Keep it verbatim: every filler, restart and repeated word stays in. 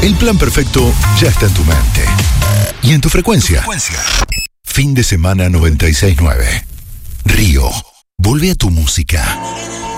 El plan perfecto ya está en tu mente. Y en tu frecuencia. frecuencia. Fin de semana noventa y seis nueve. Río. Vuelve a tu música.